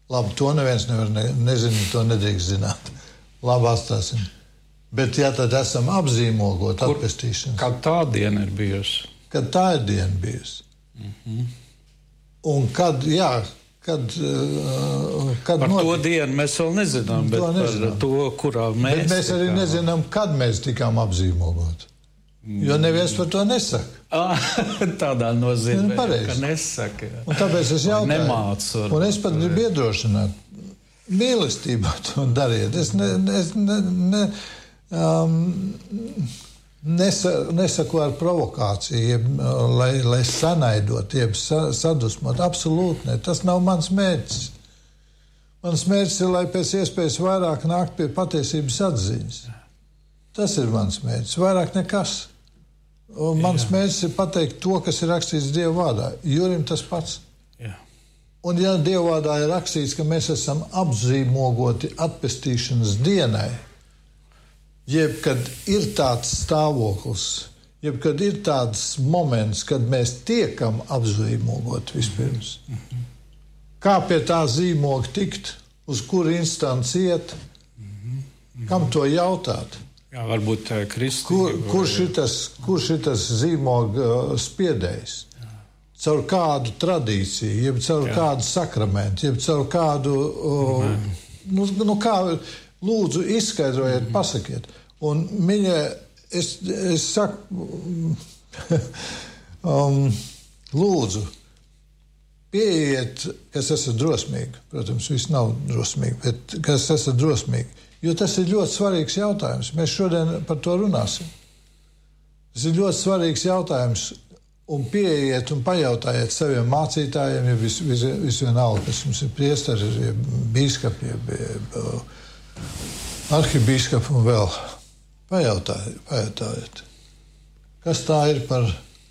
Labi, to neviens nevar nezina, to nedrīkst zināt. Labi, atstāsim. Bet, ja tad esam apzīmogot atpestīšanas. Kad tā diena ir bijusi? Kad tā ir diena bijusi. Un kad par to dienu mēs vēl nezinām, bet par to, kurā mēs... Bet mēs arī nezinām, kad mēs tikām apzīmogoti. Jo neviens par to nesaka. Tādā nozīmē, pareizi. Ka nesaka. Jā. Un tāpēc es jautāju. Nemācu. Un es pat gribu iedrošināt. Mīlestībā to dariet. Es nesaku ar provokāciju, lai sanaidot, sadusmot. Absolūti ne. Tas nav mans mērķis. Mans mērķis ir, lai pēc iespējas vairāk nākt pie patiesības atziņas. Tas ir mans mērķis. Vairāk nekas. Un mans mērķis ir pateikt to, kas ir rakstīts Dieva vārdā. Jurim tas pats. Jā. Un ja Dieva vārdā ir rakstīts, ka mēs esam apzīmogoti atpestīšanas dienai, jeb kad ir tāds stāvoklis, jeb kad ir tāds moments, kad mēs tiekam apzīmogoti vispirms. Kā pie tā zīmoga tikt, uz kuru instanci iet, kam to jautāt? Jā, varbūt kristība. Kurš ir tas zīmoga spiedējs? Caur kādu tradīciju, jeb caur kādu sakramentu, jeb caur kādu... kā, lūdzu, izskaidrojiet, pasakiet. Un viņa, es saku, lūdzu, pieiet, kas esat drosmīgi. Protams, viss nav drosmīgi, bet kas esat drosmīgi. Jo tas ir ļoti svarīgs jautājums. Mēs šodien par to runāsim. Tas ir ļoti svarīgs jautājums. Un pieiet un pajautājiet saviem mācītājiem, ja visvienalga, kas mums ir priesteri, ja bīskapi, ja arhibīskapi un vēl. Pajautājiet. Kas tā ir par...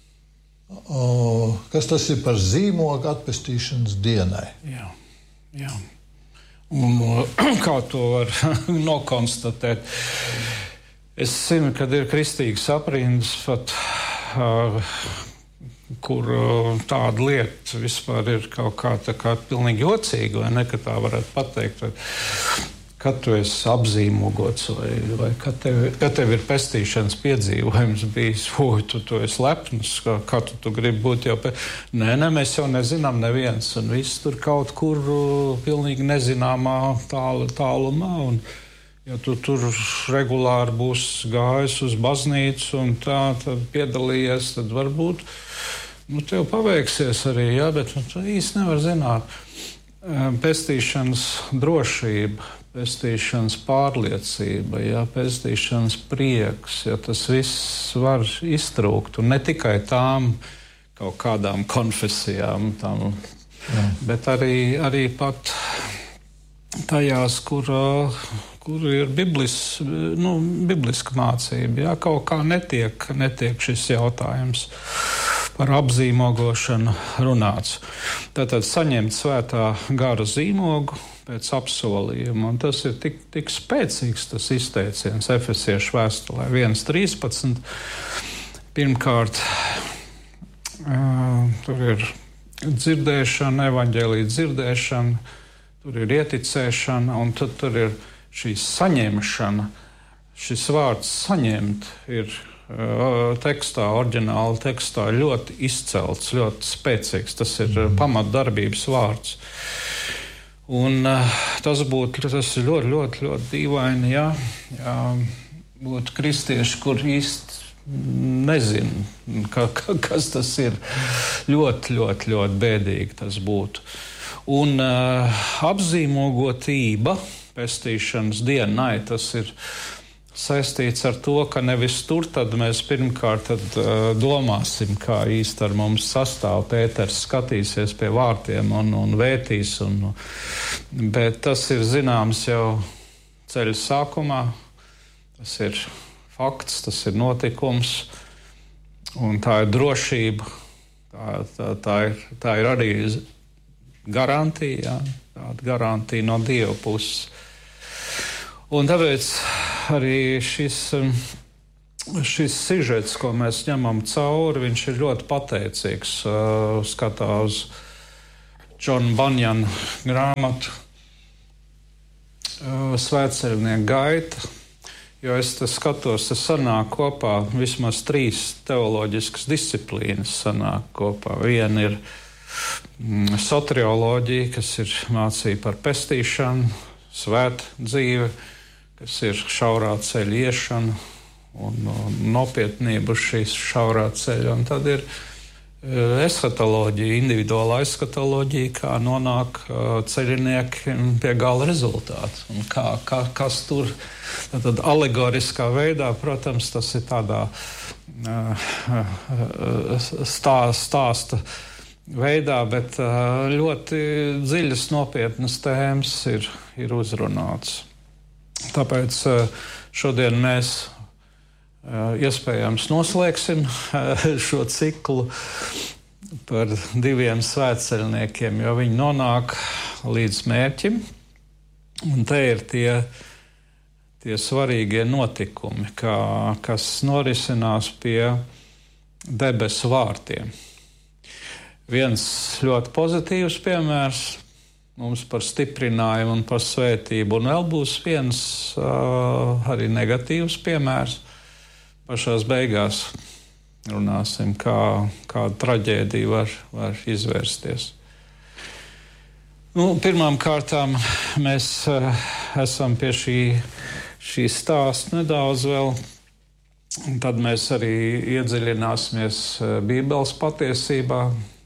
kas tas ir par zīmogu atpestīšanas dienai? Jā. Un kā to var nokonstatēt? Es zinu, kad ir kristīgas aprindas, pat, kur tāda lieta vispār ir kaut kā tā kā pilnīgi jocīga, vai ne, ka tā varētu pateikt, kad tu esi apzīmogots, vai kad tev ir pestīšanas piedzīvojums bijis, tu esi lepns, kā tu gribi būt jau Nē, mēs jau nezinām neviens, un viss tur kaut kur pilnīgi nezināmā tālumā, un ja tu tur regulāri būs gājis uz baznīcu un tā, tad piedalījies, tad varbūt tev paveiksies arī, jā, bet tu īsti nevar zināt. Pestīšanas drošība, pestīšanas pārliecība, jā, pestīšanas prieks, ja tas viss var iztrūkt, un ne tikai tām kaut kādām konfesijām, bet arī pat tajās, kur ir bibliska mācība, jā, kaut kā netiek šis jautājums par apzīmogošanu runāts. Tātad saņemt svētā gara zīmogu pēc apsolījuma, un tas ir tik spēcīgs tas izteiciens Efesiešu vēstulē 1.13. Pirmkārt, tur ir dzirdēšana, evaņģēlija dzirdēšana, tur ir ieticēšana, un tad tur ir šī saņemšana. Šis vārds saņemt ir tekstā, oriģināla tekstā ļoti izcelts, ļoti spēcīgs. Tas ir pamatdarbības vārds. Un tas ir ļoti, ļoti, ļoti dīvaini, ja būtu kristieši, kur īsti nezinu, kas tas ir. Ļoti, ļoti, ļoti bēdīgi tas būtu. Un apzīmogotība pestīšanas dienai, tas ir saistīts ar to, ka nevis tur tad mēs pirmkārt domāsim, kā īsti ar mums sastāv. Pēters skatīsies pie vārtiem un vētīs, bet tas ir zināms jau ceļa sākumā. Tas ir fakts, tas ir notikums, un tā ir drošība. Tā ir arī garantija, tāda garantija no Dieva puses. Un tāpēc arī šis sižets, ko mēs ņemam cauri, viņš ir ļoti pateicīgs. Skatā uz Džona Banjana grāmatu svētceļnieku gaita, jo es skatos, tas sanāk kopā vismaz 3 teoloģiskas disciplīnas sanāk kopā. Viena ir soterioloģija, kas ir mācība par pestīšanu, svēta dzīve, kas ir šaurā ceļa iešana un nopietnība uz šīs šaurā ceļa. Un tad ir eskatoloģija, individuāla eskatoloģija, kā nonāk ceļinieki pie gala rezultātu. Un kas tur tad alegoriskā veidā, protams, tas ir tādā stāsta veidā, bet ļoti dziļas nopietnas tēmas ir uzrunāts. Tāpēc šodien mēs iespējams noslēgsim šo ciklu par 2 svētceļniekiem, jo viņi nonāk līdz mērķim. Un te ir tie svarīgie notikumi, kas norisinās pie debesu vārtiem. Viens ļoti pozitīvs piemērs mums par stiprinājumu un par svētību, un vēl būs viens arī negatīvs piemērs. Pašās beigās runāsim, kāda traģēdija var izvērsties. Pirmām kārtām mēs esam pie šī stāsta nedaudz vēl, un tad mēs arī iedziļināsimies Bībeles patiesībā.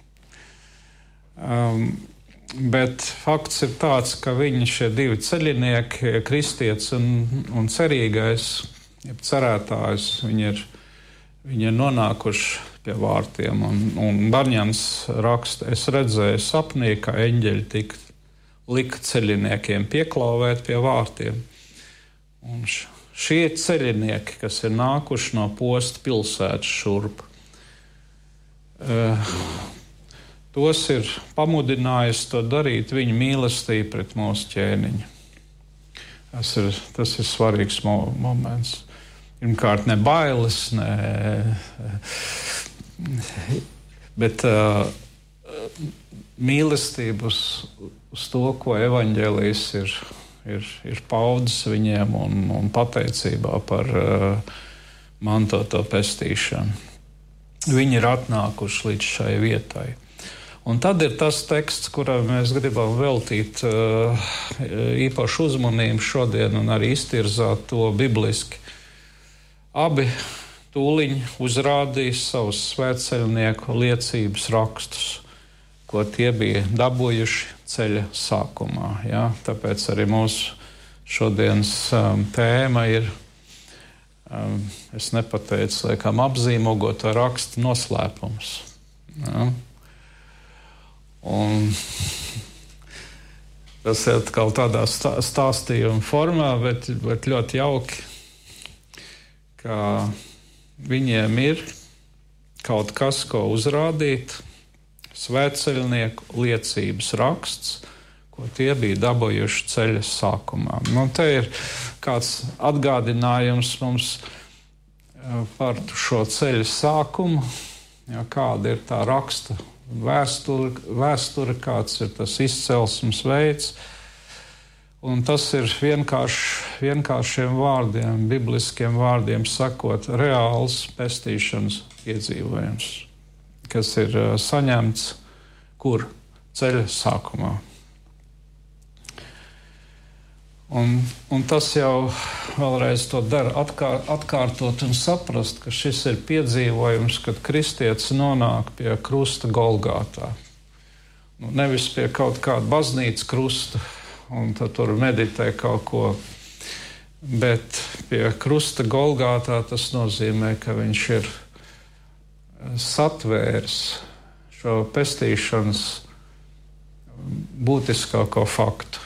Bet fakts ir tāds, ka šie 2 ceļinieki, kristietis un cerīgais, jeb cerētājs, viņi ir nonākuši pie vārtiem. Un Barņans raksta, es redzēju sapnī, ka eņģeļi lika ceļiniekiem pieklauvēt pie vārtiem. Un šie ceļinieki, kas ir nākuši no posta pilsētas šurp, tos ir pamudinājis to darīt viņa mīlestība pret mūsu ķēniņu. Tas ir svarīgs moments. Pirmkārt, ne bailes, bet mīlestība uz to, ko evaņģēlijs ir paudis viņiem un pateicībā par mantoto pestīšanu. Viņi ir atnākuši līdz šai vietai. Un tad ir tas teksts, kuram mēs gribam veltīt īpašu uzmanību šodien un arī iztirzāt to bibliski. Abi tūliņ uzrādīs savus svētceļnieku liecības rakstus, ko tie bija dabūjuši ceļa sākumā. Ja? Tāpēc arī mūsu šodienas tēma ir, es nepateicu, laikam apzīmogoto rakstu noslēpums. Ja? Un tas ir atkal tādā stāstījuma formā, bet ļoti jauki, ka viņiem ir kaut kas, ko uzrādīt, svētceļnieku liecības raksts, ko tie bija dabūjuši ceļa sākumā. Te ir kāds atgādinājums mums par šo ceļa sākumu, ja, kāda ir tā raksta vēsture, kāds ir tas izcelsmes veids. Un tas ir vienkāršiem vārdiem, bibliskiem vārdiem sakot, reāls pestīšanas piedzīvojums, kas ir saņemts kur? Ceļa sākumā. Un tas jau vēlreiz to dara atkārtot un saprast, ka šis ir piedzīvojums, kad kristietis nonāk pie krusta Golgātā. Nevis pie kaut kāda baznīcas krusta, un tad tur meditē kaut ko. Bet pie krusta Golgātā tas nozīmē, ka viņš ir satvērs šo pestīšanas būtiskāko faktu.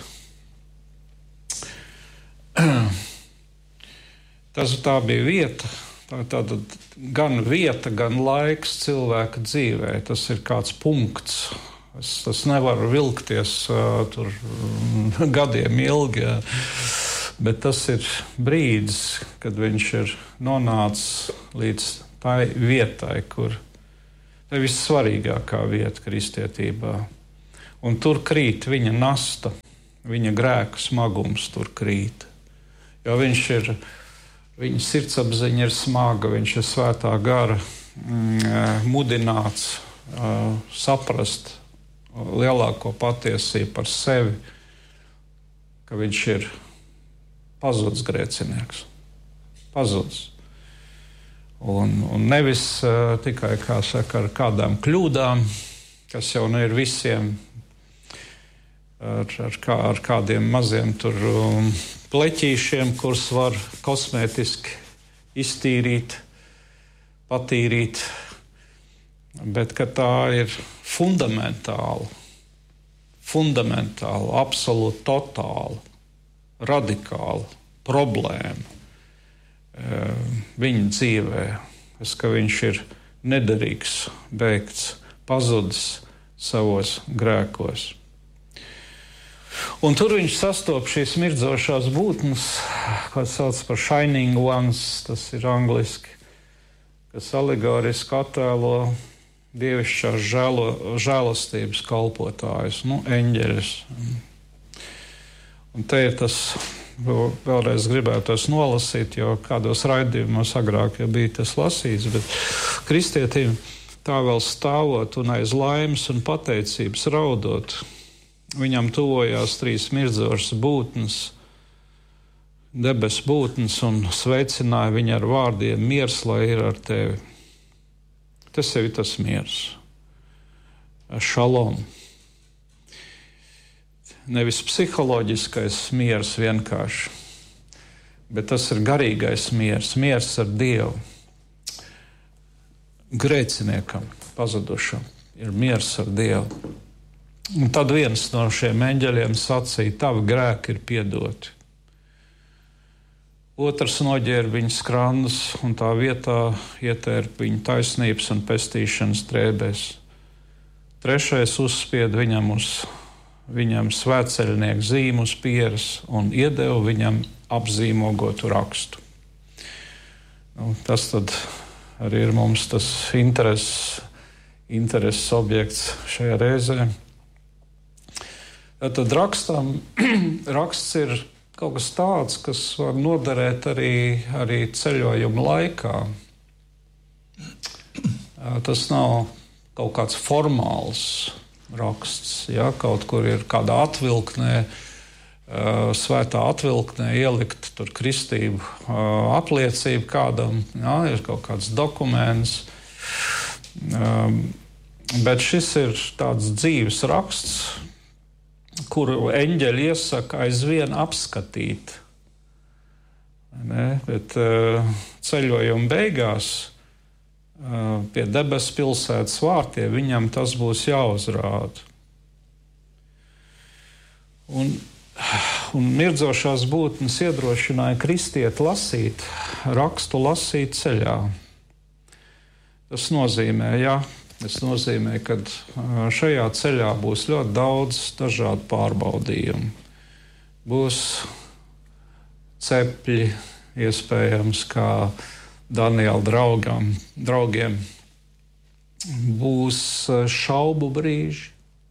Tā bija vieta, tāda gan vieta, gan laiks cilvēka dzīvē. Tas ir kāds punkts. Tas nevar vilkties tur gadiem ilgi, bet tas ir brīdis, kad viņš ir nonācis līdz tai vietai, kur tā ir vissvarīgākā vieta kristietībā. Un tur krīt viņa nasta, viņa grēku smagums tur krīt. Jo viņa sirdsapziņa ir smaga, viņš ir svētā gara mudināts saprast lielāko patiesību par sevi, ka viņš ir pazudis grēcinieks. Pazudis. Un nevis tikai, kā saka, ar kādām kļūdām, kas jau ne ir visiem, ar kādiem maziem tur pleķīšiem, kurus var kosmētiski iztīrīt, patīrīt, bet ka tā ir fundamentāla, absolūti totāla, radikāla problēma viņa dzīvē, ka viņš ir nederīgs, beigts, pazudis savos grēkos. Un tur viņš sastopas šīs mirdzošās būtnes, ko sauc par shining ones, tas ir angliski, kas alegoriski attēlo dievišķās žēlastības kalpotājus, eņģeļus. Un te ir tas, vēlreiz gribētos nolasīt, jo kādos raidījumos agrāk jau bija tas lasīts, bet kristietim tā vēl stāvot un aiz laimes un pateicības raudot, viņam tuvojās 3 mirdzošas būtnes, debesu būtnes, un sveicināja viņu ar vārdiem: miers, lai ir ar tevi. Tas jau ir tas miers. Šalom. Nevis psiholoģiskais miers vienkārši, bet tas ir garīgais miers, miers ar Dievu. Grēciniekam, pazudušam, ir miers ar Dievu. Un tad viens no šiem eņģeļiem sacīja: tavi grēki ir piedoti. Otrs noģērba viņa skrandus un tā vietā ietērpa viņa taisnības un pestīšanas drēbēs. Trešais uzspieda viņam svētceļnieku zīmu uz pieres un iedeva viņam apzīmogotu rakstu. Tas tad arī ir mums tas intereses objekts šajā reizē. Tad raksts ir kaut kas tāds, kas var noderēt arī ceļojuma laikā. Tas nav kaut kāds formāls raksts. Ja? Kaut kur ir kādā atvilknē, svētā atvilknē ielikt tur kristību apliecību kādam, ja? Ir kaut kāds dokuments. Bet šis ir tāds dzīves raksts, kuru eņģeļi iesaka aizvien apskatīt. Bet ceļojuma beigās pie debesu pilsētas vārtiem viņam tas būs jāuzrāda. Un mirdzošās būtnes iedrošināja kristieti lasīt, rakstu lasīt ceļā. Tas nozīmē, ka šajā ceļā būs ļoti daudz dažādu pārbaudījumu. Būs cepļi, iespējams, kā Daniela draugiem. Būs šaubu brīži.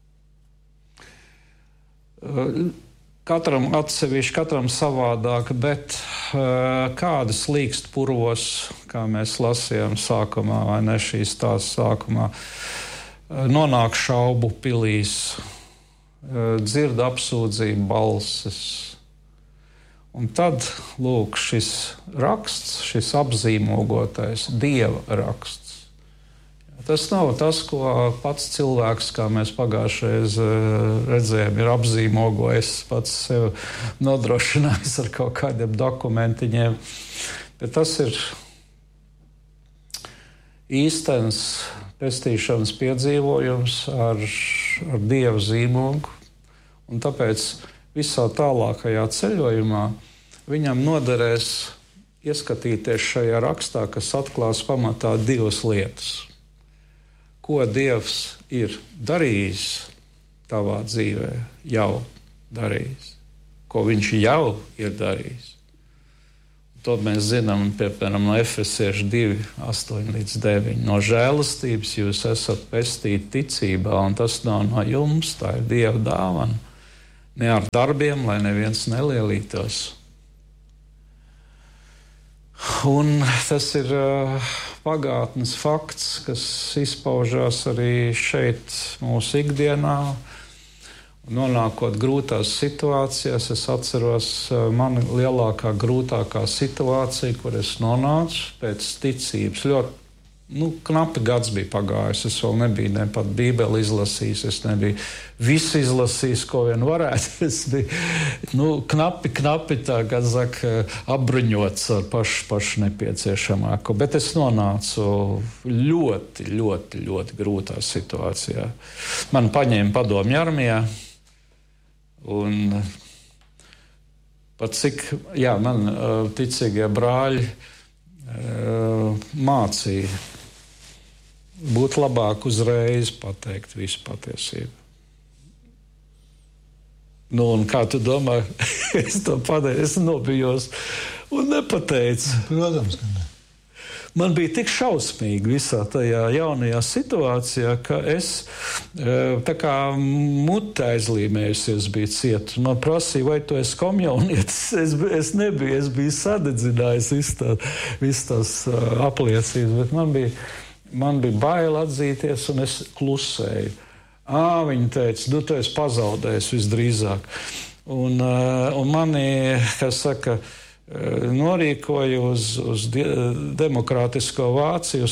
Katram atsevišķi, katram savādāk, bet kādas līkst purvos, kā mēs lasījām sākumā, vai ne šīs tās sākumā, nonāk šaubu pilīs, dzird apsūdzību balsis. Un tad, lūk, šis raksts, šis apzīmogotais Dieva raksts. Tas nav tas, ko pats cilvēks, kā mēs pagājušreiz redzējām, ir apzīmogojis, pats sev nodrošinājis ar kaut kādiem dokumentiņiem. Bet tas ir īstenis pestīšanas piedzīvojums ar Dieva zīmogu. Un tāpēc visā tālākajā ceļojumā viņam noderēs ieskatīties šajā rakstā, kas atklās pamatā 2 lietas. Ko Dievs ir darījis tavā dzīvē, jau darījis, ko viņš jau ir darījis. To mēs zinām, piemēram, no Efesiešu 2, 8-9. No žēlastības jūs esat pestīti ticībā, un tas nav no jums, tā ir Dieva dāvana. ne ar darbiem, lai neviens nelielītos. Un tas ir pagātnes fakts, kas izpaužās arī šeit mūsu ikdienā. Nonākot grūtās situācijās, es atceros mani lielākā, grūtākā situācija, kur es nonācu pēc ticības. Ļoti knapi gads bija pagājis. Es vēl nebiju ne pat Bībeli izlasījis, es nebiju visu izlasījis, ko vien varētu. Es biju knapi tā, kā saka, apbruņots ar pašu nepieciešamāko. Bet es nonācu ļoti, ļoti, ļoti grūtā situācijā. Man paņēma padomju armijā. Un pat cik, man ticīgie brāļi mācīja būt labāk uzreiz pateikt visu patiesību. Un kā tu domā, es to pateicu, es nobijos un nepateicu. Protams, ka ne. Man bija tik šausmīgi visā tajā jaunajā situācijā, ka es tā kā mute aizlīmējusies biju ciet. Man prasīja, vai tu esi komjaunietis? Es nebiju, es biju sadedzinājis visu tās apliecības, bet man bija bail atzīties, un es klusēju. Viņa teica, tu esi pazaudējis visdrīzāk. Un mani, kā saka, norīkoja uz demokrātisko Vāciju,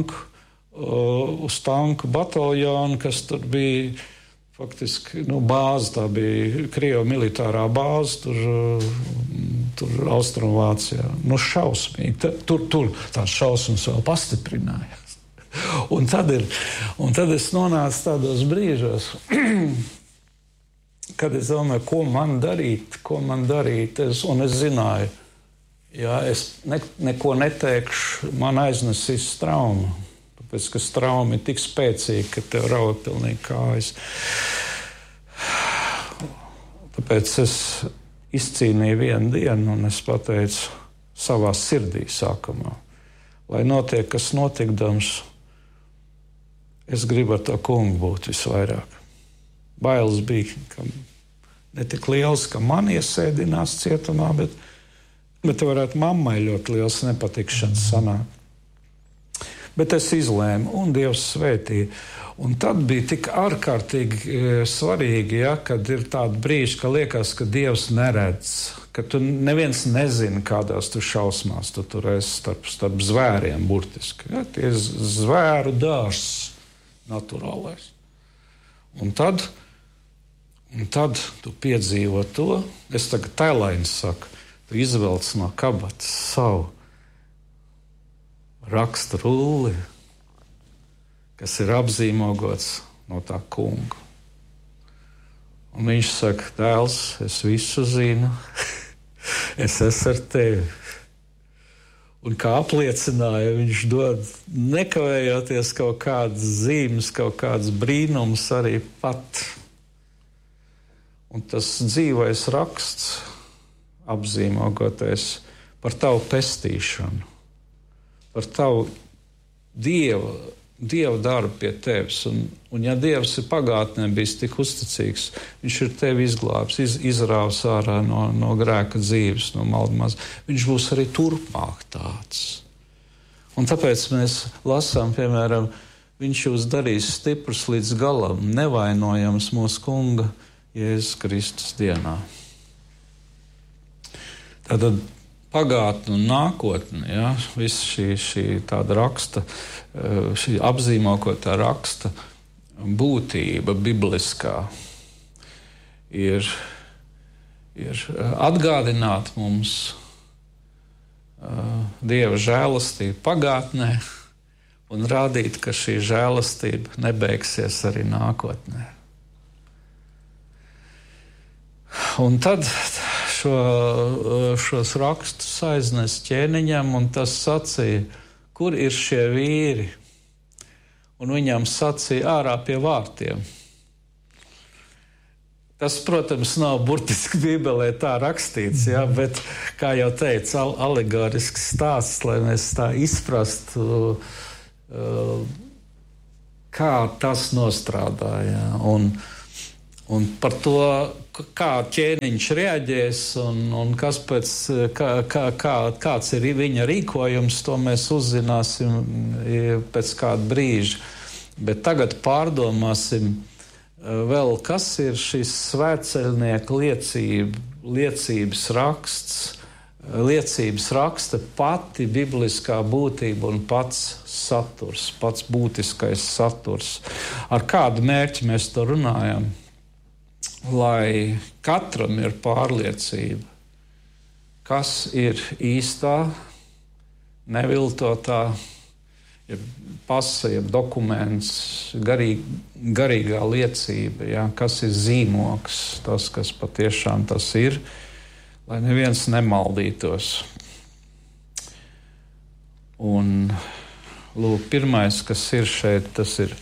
uz tanku bataljonu, kas tur bija faktiski bāze, tā bija Krievu militārā bāze, tur Austrumvācijā. Šausmīgi. Tur tās šausmas vēl pastiprinājās. Un tad es nonācu tādos brīžos, kad es domāju, ko man darīt, un es zināju, es neko neteikšu, man aiznesīs traumu, tāpēc, ka trauma ir tik spēcīga, ka tev rauj pilnīgi kājas. Tāpēc es izcīnīju vienu dienu, un es pateicu savā sirdī sākumā, lai notiek, kas notikdams, es gribu ar to kungu būt visvairāk. Bailes bija ne tik liels, ka man iesēdinās cietumā, bet varētu mammai ļoti liels nepatikšanas sanākt. Bet es izlēmu, un Dievs svētīja. Un tad bija tik ārkārtīgi svarīgi, kad ir tādi brīži, ka liekas, ka Dievs neredz, ka tu neviens nezina, kādās tu šausmās tu tur esi starp zvēriem burtiski. Ja? Tie zvēru dārzs naturālais. Un tad tu piedzīvo to, es tagad tēlaini saku, tu izvelc no kabatas savu raksta rulli, kas ir apzīmogots no tā kunga. Un viņš saka, dēls, es visu zinu, es esmu ar tevi. Un kā apliecināja, viņš dod nekavējoties kaut kādas zīmes, kaut kādas brīnums arī pat. Un tas dzīvais raksts, apzīmogoties par tavu pestīšanu, par tavu Dieva darbu pie tevis. Un ja Dievs ir pagātnē bijis tik uzticīgs, viņš ir tevi izglābs, izrāvis ārā no grēka dzīves, no maldumās. Viņš būs arī turpmāk tāds. Un tāpēc mēs lasām, piemēram, viņš jūs darīs stiprus līdz galam, nevainojams mūsu kunga Jēzus Kristus dienā. Tātad pagātne un nākotne, ja, viss šī tāda raksta, šī apzīmokotā raksta būtība bibliskā ir atgādināt mums Dieva žēlastību pagātnē un rādīt, ka šī žēlastība nebeigsies arī nākotnē. Un tad šos rakstus aiznes ķēniņam, un tas sacīja, kur ir šie vīri? Un viņam sacīja ārā pie vārtiem. Tas, protams, nav burtiski Bībelē tā rakstīts, ja, bet, kā jau teicu, alegorisks stāsts, lai mēs tā izprastu, kā tas nostrādāja. Un par to, kā ķēniņš reaģēs un kas kāds ir viņa rīkojums, to mēs uzzināsim pēc kāda brīža. Bet tagad pārdomāsim vēl, kas ir šis svētceļnieku liecības raksta pati bibliskā būtība un pats saturs, pats būtiskais saturs. Ar kādu mērķi mēs to runājam? Lai katram ir pārliecība, kas ir īstā, neviltotā, pase, dokuments, garīgā liecība, ja, kas ir zīmogs, tas, kas patiešām tas ir, lai neviens nemaldītos. Un, lūk, pirmais, kas ir šeit, tas ir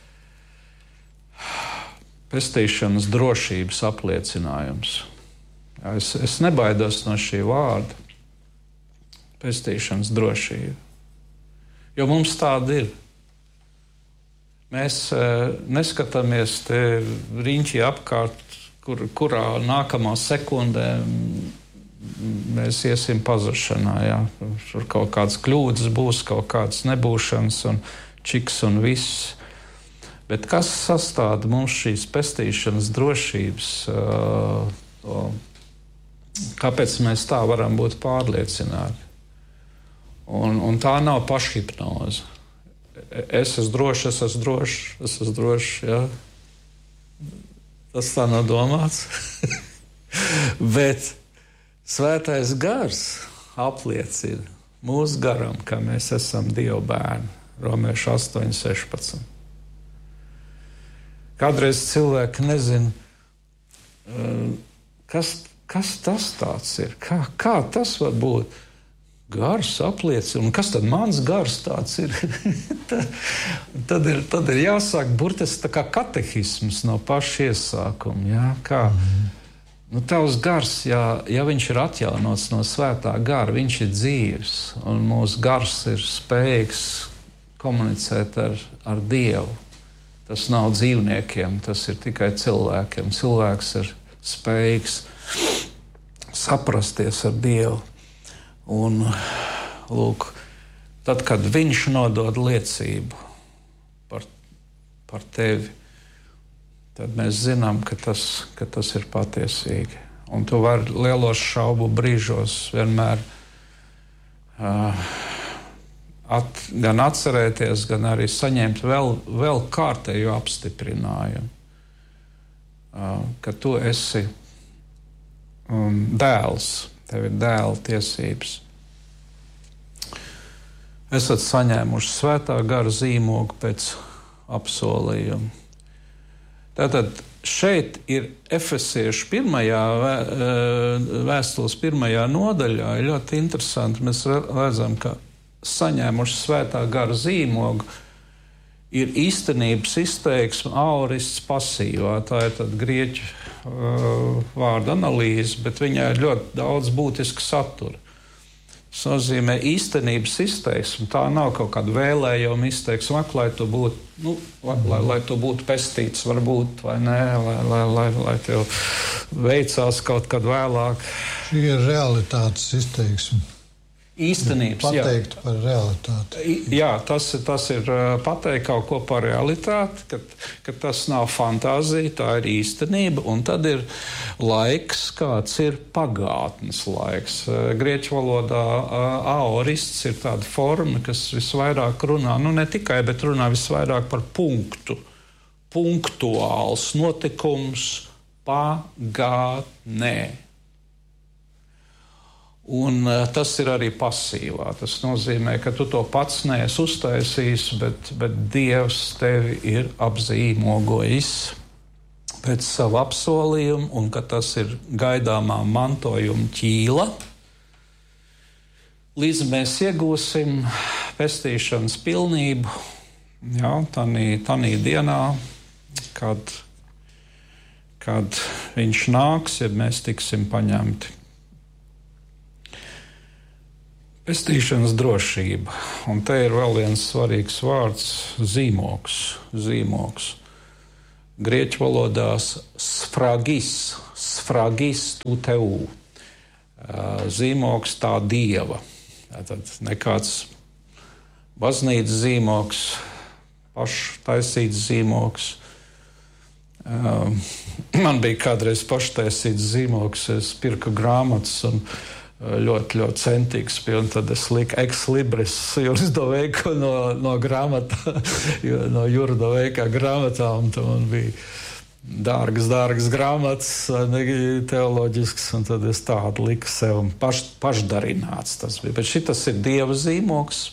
pestīšanas drošības apliecinājums. Ja, es nebaidos no šī vārda. Pestīšanas drošība. Jo mums tāda ir. Mēs neskatāmies te riņķī apkārt, kurā nākamā sekundē mēs iesim pazušanā. Ja. Tur kaut kādas kļūdas būs, kaut kādas nebūšanas un čiks un viss. Bet kas sastāda mums šīs pestīšanas drošības? Kāpēc mēs tā varam būt pārliecināti? Un tā nav pašhipnoze. Es esmu drošs, ja? Tas tā nav domāts. Bet Svētais Gars apliecina mūsu garam, ka mēs esam Dieva bērni. Romiešu 8:16. Kādreiz cilvēki nezina, kas tas tāds ir, kā tas var būt. Gars apliecina, un kas tad mans gars tāds ir? tad ir jāsāk burtiski tā kā katehisms no paša iesākuma. Ja? Nu, tavs gars, ja viņš ir atjaunots no svētā gara, viņš ir dzīves, un mūsu gars ir spējīgs komunicēt ar Dievu. Tas nav dzīvniekiem, tas ir tikai cilvēkiem. Cilvēks ir spējīgs saprasties ar Dievu. Un, lūk, tad, kad viņš nodod liecību par tevi, tad mēs zinām, ka tas ir patiesīgi. Un tu vari lielos šaubu brīžos vienmēr gan atcerēties, gan arī saņemt vēl kārtējo apstiprinājumu, ka tu esi dēls, tev ir dēla tiesības. Esat saņēmuši svētā gara zīmogu pēc apsolījuma. Tātad šeit ir Efesiešu vēstules pirmajā nodaļā. Ir ļoti interesanti, mēs redzam, ka saņēmuši svētā gara zīmogu ir īstenības izteiksme aorists pasīvā. Tā ir tad grieķu vārda analīze, bet viņā ir ļoti daudz būtiska satura. Tas nozīmē īstenības izteiksme. Tā nav kaut kāda vēlējuma izteiksme, lai tu būtu, lai tu būtu pestīts, varbūt, vai nē, lai tev veicās kaut kad vēlāk. Šī ir realitātes izteiksme. Īstenības, pateikt par realitāti. Jā, tas ir pateikt kaut ko par realitāti, ka tas nav fantāzija, tā ir īstenība, un tad ir laiks, kāds ir pagātnes laiks. Grieķu valodā aorists ir tāda forma, kas visvairāk runā, ne tikai, bet runā visvairāk par punktu. Punktuāls notikums pagātnē. Un tas ir arī pasīvā. Tas nozīmē, ka tu to pats neesi uztaisījis, bet Dievs tevi ir apzīmogojis pēc savu apsolījumu, un ka tas ir gaidāmā mantojuma ķīla. Līdz mēs iegūsim pestīšanas pilnību, tanī dienā, kad viņš nāks, ja mēs tiksim paņemti. Pestīšanas drošība. Un te ir vēl viens svarīgs vārds – zīmogs. grieķu valodās sfragis tu teu. Zīmogs tā dieva. Tātad nekāds baznīcas zīmogs, paštaisīts zīmogs. Man bija kādreiz paštaisīts zīmogs, es pirku grāmatas un ļoti, ļoti centīgs bija, un tad es liku ex libris Juridoveika no grāmatā, no Juridoveika grāmatām, un man bija dārgas grāmatas, teoloģisks, un tad es tādu liku sev pašdarināts tas bija. Bet šitas ir dieva zīmogs,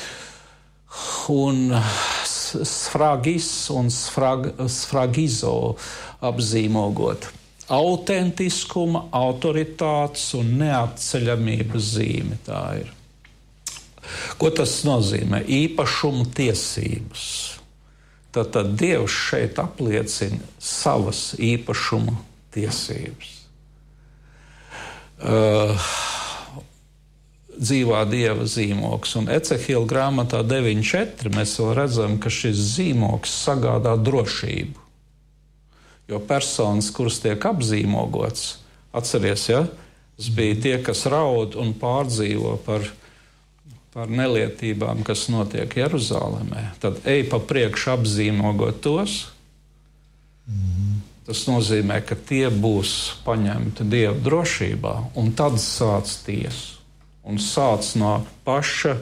un sfragis un sfragizo apzīmogot. Autentiskuma, autoritātes un neatceļamības zīme tā ir. Ko tas nozīmē? Īpašuma tiesības. Tad Dievs šeit apliecina savas īpašuma tiesības. Dzīvā Dieva zīmogs. Un Ecehiela grāmatā 9.4 mēs vēl redzam, ka šis zīmogs sagādā drošību. Jo personas, kuras tiek apzīmogots, atceries, ja? Tas bija tie, kas raud un pārdzīvo par nelietībām, kas notiek Jeruzālēmē. Tad ej pa priekšu apzīmogot tos. Tas nozīmē, ka tie būs paņemti Dieva drošībā, un tad sāc tiesu. Un sāc no pašas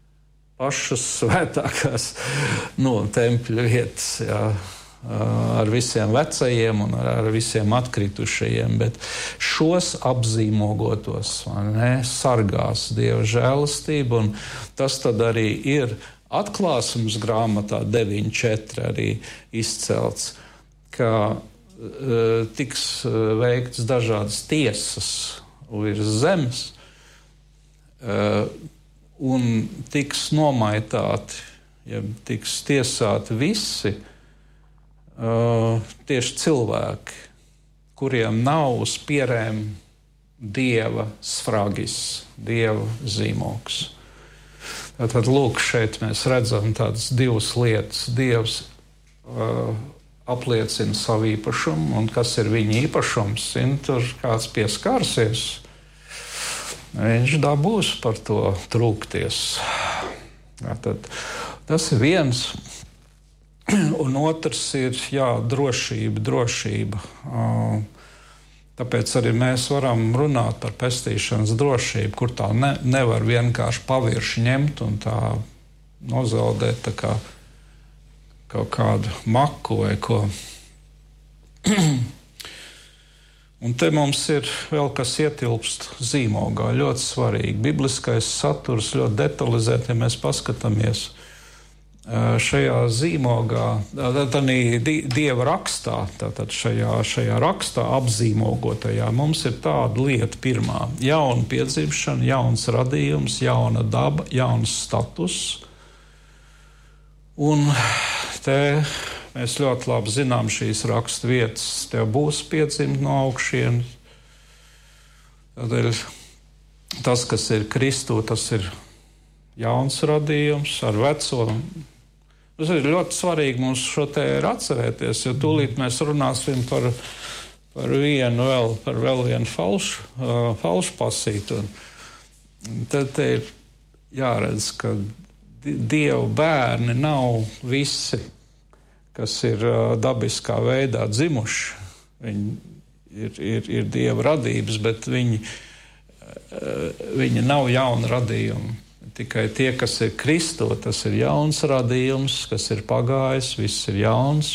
svētākās tempļa vietas, jā, ar visiem vecajiem un ar visiem atkritušajiem, bet šos apzīmogotos sargās Dieva žēlastība, un tas tad arī ir Atklāsums grāmatā 9.4 arī izcelts, ka tiks veikts dažādas tiesas virs zemes, un tiks nomaitāti, ja tiks tiesāti visi tieši cilvēki, kuriem nav uz pierēm Dieva sfragis, Dieva zīmogs. Tātad, lūk, šeit mēs redzam tādas divas lietas. Dievs apliecina savu īpašumu, un kas ir viņa īpašums, tur kāds pieskārsies, viņš dabūs par to trūkties. Tātad, tas ir viens. Un otrs ir, drošība. Tāpēc arī mēs varam runāt par pestīšanas drošību, kur tā nevar vienkārši pavirši ņemt un tā nozaudēt tā kā kaut kādu maku vai ko. Un te mums ir vēl kas ietilpst zīmogā, ļoti svarīgi. Bibliskais saturs ļoti detalizēti, ja mēs paskatāmies šajā zīmogā, tādā Dieva rakstā, tātad šajā rakstā apzīmogotajā, mums ir tāda lieta pirmā. Jauna piedzimšana, jauns radījums, jauna daba, jauns status. Un te mēs ļoti labi zinām šīs rakstu vietas. Tev būs piedzimt no augšienes. Tādēļ tas, kas ir Kristū, tas ir jauns radījums ar veco. Tas ir ļoti svarīgi mums šo te ir atcerēties, jo tūlīt mēs runāsim par vienu falšu pasītu. Tad te ir jāredz, ka Dieva bērni nav visi, kas ir dabiskā veidā dzimuši. Viņi ir Dieva radības, bet viņi nav jauna radījuma. Tikai tie, kas ir Kristū, tas ir jauns radījums, kas ir pagājis, viss ir jauns.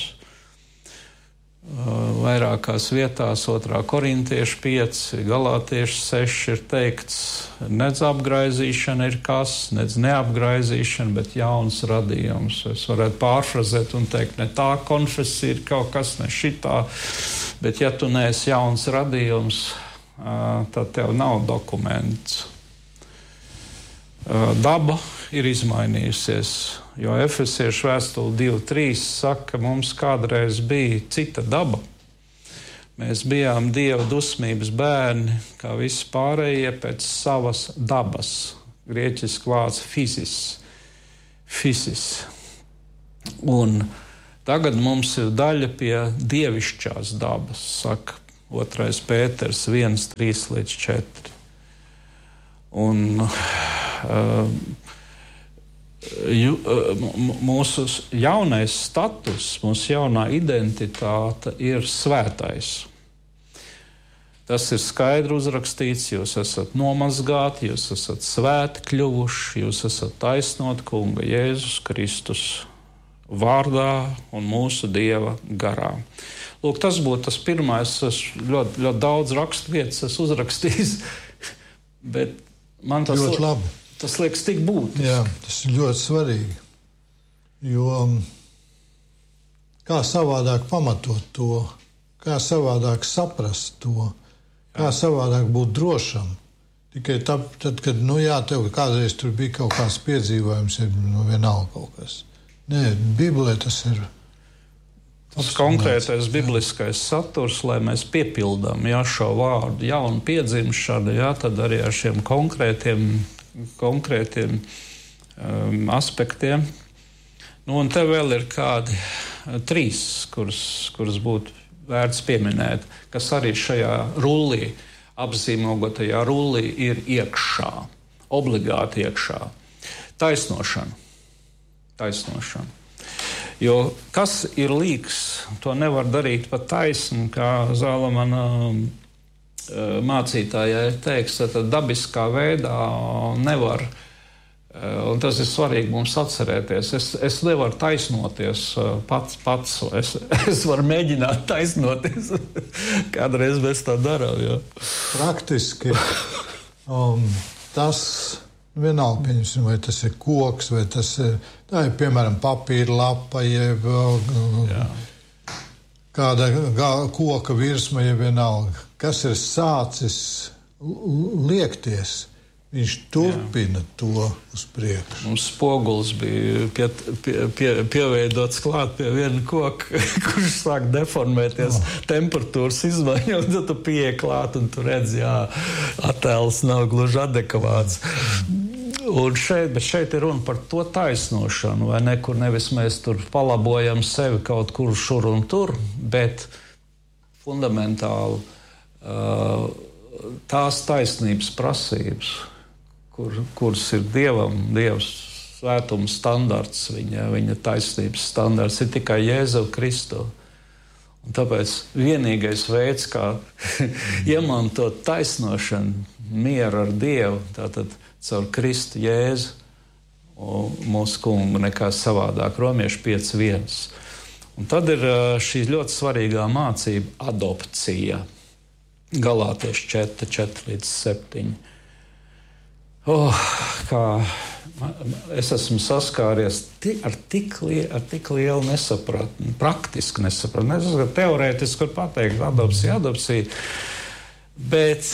Vairākās vietās, 2. Korintiešu 5, Galātiešu 6 ir teikts, nedz apgraizīšana ir kas, nedz neapgraizīšana, bet jauns radījums. Es varētu pārfrazēt un teikt, ne tā konfesija ir kaut kas, ne šitā, bet ja tu neesi jauns radījums, tad tev nav dokuments. Daba ir izmainījusies, jo Efesiešu vēstule 2.3 saka, ka mums kādreiz bija cita daba. Mēs bijām Dieva dusmības bērni, kā visi pārējie pēc savas dabas. Grieķiski vārds fisis. Un Tagad mums ir daļa pie dievišķās dabas, saka 2. Pēters 1:3-4. Un mūsu jaunais status, mūsu jaunā identitāte ir svētais. Tas ir skaidri uzrakstīts, jūs esat nomazgāti, jūs esat svēti kļuvuši, jūs esat taisnoti Kunga Jēzus Kristus vārdā un mūsu Dieva garā. Lūk, tas būtu tas pirmais, es ļoti, ļoti daudz rakstu vietas esmu uzrakstījis, bet man tas liekas tik būtiski. Jā, tas ir ļoti svarīgi, jo kā savādāk pamatot to, kā savādāk saprast to, kā savādāk būt drošam. Tikai tad, kad, tev kādreiz tur bija kaut kāds piedzīvojums, ir vienalga kaut kas. Nē, Bībelē tas ir. Tas konkrētais bibliskais saturs, lai mēs piepildām šo vārdu, jaunu piedzimšanu, tad arī ar šiem konkrētiem aspektiem. Un te vēl ir kādi 3, kurus būtu vērts pieminēt, kas arī šajā rullī, apzīmogotajā rullī ir iekšā, obligāti iekšā. Taisnošana. Jo kas ir līks, to nevar darīt pa taisnu, kā Zalamana mācītājai teiks, tad dabiskā veidā nevar. Un tas ir svarīgi mums atcerēties. Es nevaru taisnoties pats. Es varu mēģināt taisnoties. Kādreiz mēs tā darām. Jā. Praktiski tas vienalga, pieņemsim, vai tas ir koks, vai tas ir, tā ir, piemēram, papīra lapa, jeb kāda koka virsma, jeb vienalga. Kas ir sācis liekties, viņš turpina to uz priekšu. Mums spogulis bija pieveidots klāt pie viena koka, kurš sāk deformēties, temperatūras izmaiņa, un tad tu pieeji klāt, un tu redzi, attēls nav gluži adekvāts. Un šeit ir runa par to taisnošanu, vai ne, kur nevis mēs tur palabojam sevi kaut kur šur un tur, bet fundamentāli tās taisnības prasības, kuras ir Dieva svētuma standarts, viņa taisnības standarts ir tikai Jēzu Kristu. Un tāpēc vienīgais veids, kā iemantot taisnošanu, mieru ar Dievu, tātad caur Kristu Jēzu un mūsu Kungu, nekā savādāk. Romieši 5:1. Un tad ir šī ļoti svarīgā mācība adopcija. Galātieši 4:4-7. Es esmu saskāries ar tik lielu nesapratni, praktiski nesapratni. Es esmu teorētiski var pateikt adopcija, bet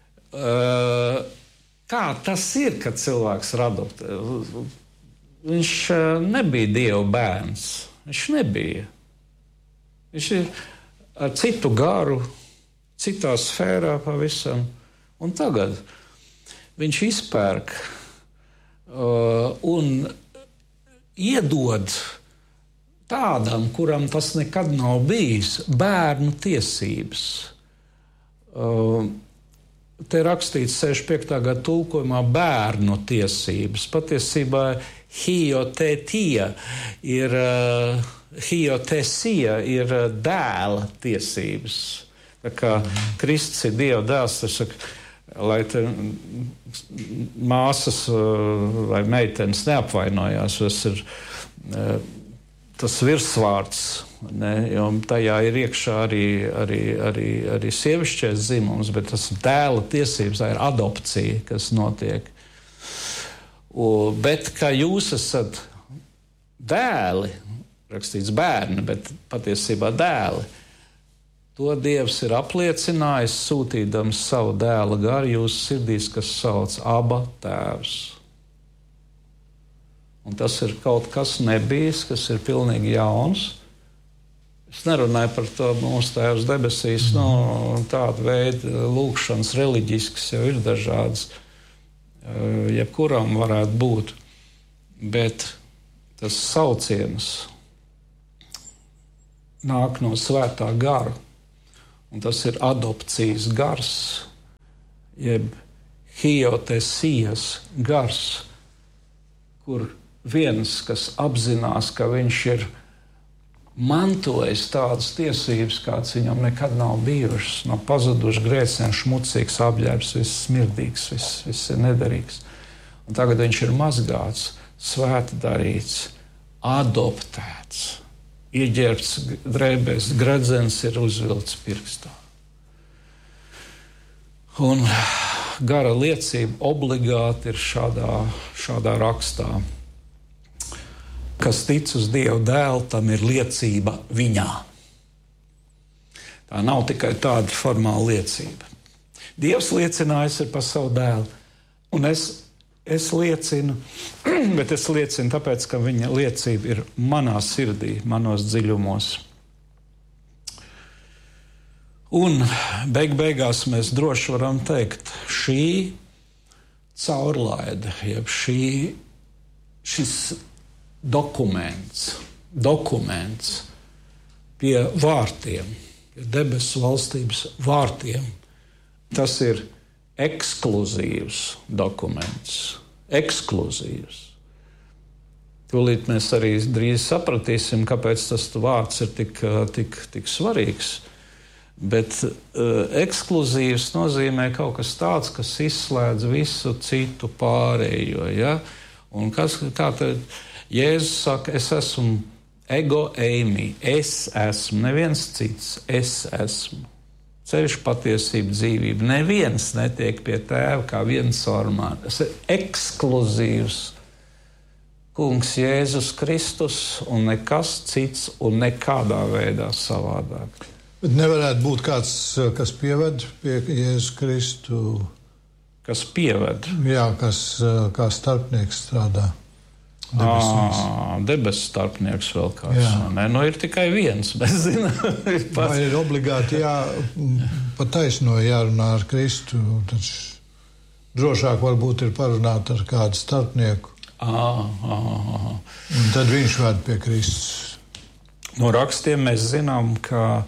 kā tas ir, kad cilvēks ir adoptēts? Viņš nebija Dieva bērns. Viņš nebija. Viņš ir ar citu garu, citā sfērā pavisam. Un tagad viņš izpērk un iedod tādam, kuram tas nekad nav bijis, bērnu tiesības. Te rakstīts 65. gada tulkojumā bērnu tiesības. Patiesībā hiotesija ir dēla tiesības. Tā kā Kristus ir Dieva dēls, tas saka, lai te māsas vai meitenes neapvainojās, tas ir tas virsvārds, ne, jo tajā ir iekšā arī sievišķais dzimums, bet tas dēla tiesības, tā ir adopcija, kas notiek. Bet kā jūs esat dēli, rakstīts bērni, bet patiesībā dēli, to Dievs ir apliecinājis, sūtīdams savu dēla garu jūsu sirdīs, kas sauc Aba Tēvs. Un tas ir kaut kas nebijis, kas ir pilnīgi jauns. Es nerunāju par to mūsu Tēvs debesīs, tādu veidu lūgšanas reliģiskas jau ir dažādas, jebkuram varētu būt. Bet tas sauciens, nāk no svētā gara, un tas ir adopcijas gars, jeb hiotesijas gars, kur viens, kas apzinās, ka viņš ir mantojis tādas tiesības, kādas viņam nekad nav bijušas, no pazudušas grēcienas, šmucīgs, apģērbs, viss smirdīgs, viss ir nederīgs. Un tagad viņš ir mazgāts, svēti darīts, adoptēts, ieģērbts drēbēs, gredzens ir uzvilkts pirkstā. Un gara liecība obligāti ir šādā rakstā. Kas tic uz Dieva dēlu, tam ir liecība viņā. Tā nav tikai tāda formāla liecība. Dievs liecinājis ir par savu dēlu. Un es liecinu, bet es liecinu tāpēc, ka viņa liecība ir manā sirdī, manos dziļumos. Un beigās mēs droši varam teikt, šī caurlaide, jeb šis dokuments pie vārtiem, pie debesu valstības vārtiem, tas ir ekskluzīvs dokuments. Ekskluzīvs. Tūlīt mēs arī drīz sapratīsim, kāpēc tas vārds ir tik svarīgs. Bet ekskluzīvs nozīmē kaut kas tāds, kas izslēdz visu citu pārējo. Ja? Un kā tad Jēzus saka, es esmu ego eimi, es esmu, neviens cits, es esmu. Ceļš, patiesība, dzīvība. Neviens netiek pie tēva kā viens formā. Tas ir ekskluzīvs Kungs Jēzus Kristus un nekas cits un nekādā veidā savādāk. Bet nevarētu būt kāds, kas pieved pie Jēzus Kristu? Kas pieved? Jā, kas kā starpnieks strādā. Debesu starpnieks vēl kāds. Nē, ir tikai viens. Vai ir obligāti pa taisno jārunā ar Kristu? Taču drošāk varbūt ir parunāt ar kādu starpnieku. Un tad viņš ved pie Kristus. No rakstiem mēs zinām, ka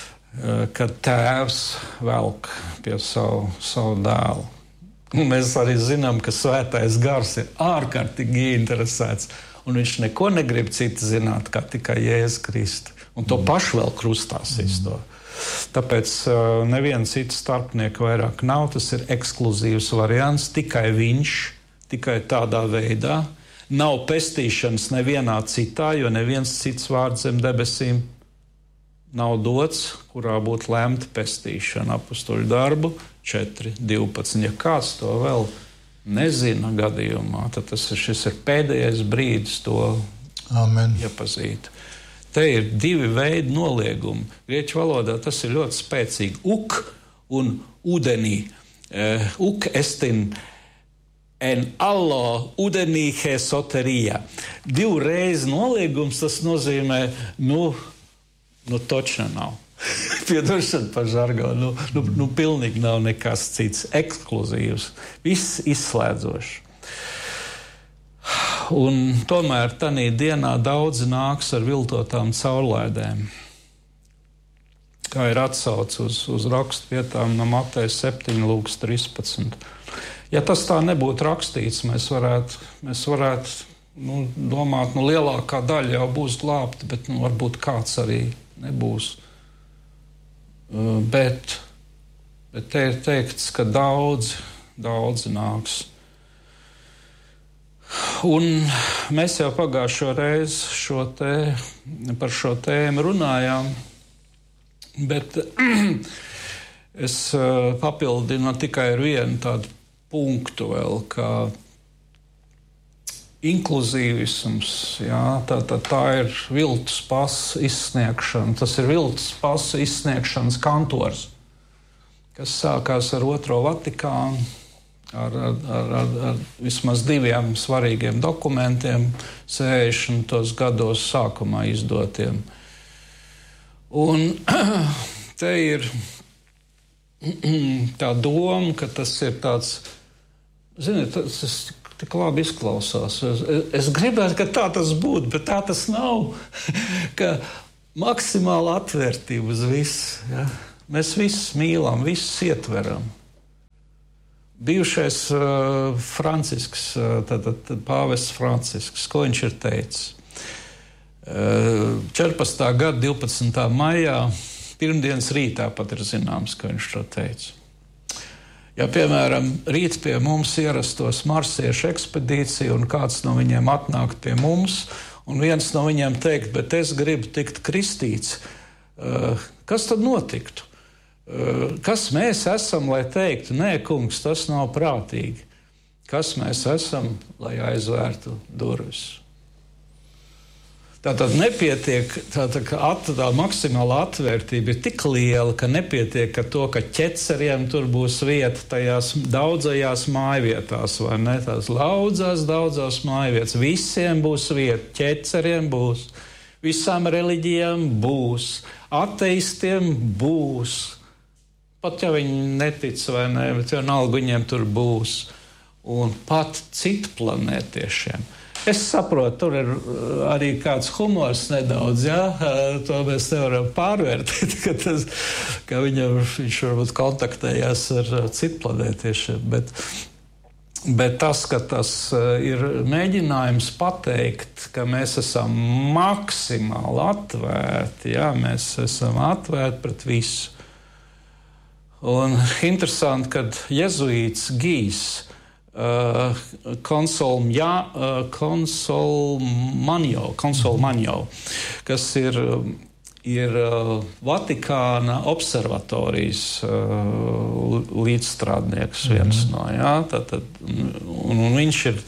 tēvs velk pie savu dēlu. Un mēs arī zinām, ka svētais gars ir ārkārtīgi interesēts, un viņš neko negrib citu zināt, kā tikai Jēzus Kristu. Un to pašu vēl krustās izto. Tāpēc neviens cits starpnieku vairāk nav, tas ir ekskluzīvs variants, tikai viņš, tikai tādā veidā. Nav pestīšanas nevienā citā, jo neviens cits vārds zem debesīm nav dots, kurā būtu lemta pestīšana. Apostoļu darbu 4.12. Ja kāds to vēl nezina gadījumā, tad šis ir pēdējais brīdis to iepazīt. Te ir divi veidi noliegumi. Grieķu valodā tas ir ļoti spēcīgi. Uk un ūdenī. Uk estin en allo ūdenī he soterija. Divreiz noliegums, tas nozīmē, točna nav. Piedošana par žargonu. Pilnīgi nav nekas cits. Ekskluzīvs. Viss izslēdzošs. Un tomēr tanī dienā daudzi nāks ar viltotām caurlaidēm. Kā ir atsauce uz rakstu vietām no Mateja 7.13. Ja tas tā nebūtu rakstīts, mēs varētu domāt, lielākā daļa jau būs glābta, bet varbūt kāds arī nebūs. Bet te ir teikts, ka daudzi nāks. Un mēs jau pagājušo reizi par šo tēmu runājām, bet es papildinu tikai ar vienu tādu punktu vēl, ka inkluzīvisms, tā ir viltus pasu izsniegšana. Tas ir viltus pasu izsniegšanas kantors, kas sākās ar Otro Vatikānu, ar vismaz diviem svarīgiem dokumentiem 60. gados sākumā izdotiem. Un te ir tā doma, ka tas ir tāds, tas tik labi izklausās. Es gribētu, ka tā tas būtu, bet tā tas nav. Ka maksimāla atvērtība uz visu. Ja? Mēs visus mīlam, visus ietveram. Bijušais Francisks, tātad pāvests Francisks, ko viņš ir teicis? 14. gada 12. maijā, pirmdienas rītā pat ir zināms, ka viņš to teica. Ja, piemēram, rīt pie mums ierastos marsiešu ekspedīcija un kāds no viņiem atnākt pie mums, un viens no viņiem teikt, bet es gribu tikt kristīts, kas tad notiktu? Kas mēs esam, lai teiktu, nē, kungs, tas nav prātīgi? Kas mēs esam, lai aizvērtu durvis? Tātad nepietiek, tā maksimāla atvērtība ir tik liela, ka nepietiek ar to, ka ķeceriem tur būs vieta tajās daudzajās mājvietās, vai ne? Tās daudzās mājvietas. Visiem būs vieta, ķeceriem būs, visām reliģijām būs, ateistiem būs. Pat ja viņi netic vai ne, bet vienalga viņiem tur būs. Un pat citplanētiešiem. Es saprotu, tur ir arī kāds humors nedaudz, ja? To mēs nevaram pārvērtēt, ka viņš varbūt kontaktējās ar citplanētiešiem, bet tas, ka tas ir mēģinājums pateikt, ka mēs esam maksimāli atvērti, ja? Mēs esam atvērti pret visu. Un interesanti, kad jezuīts Gijs Konsolmaņo, kas ir Vatikāna observatorijas līdzstrādnieks viens no, jā, un viņš ir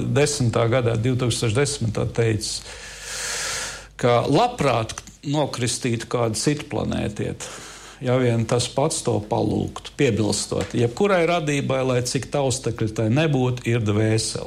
2010. teicis, ka labprāt nokristītu kādu citu planētieti. Ja vien tas pats to palūgtu, piebilstot. Jebkurai radībai, lai cik taustekļi tai nebūtu, ir dvēsele.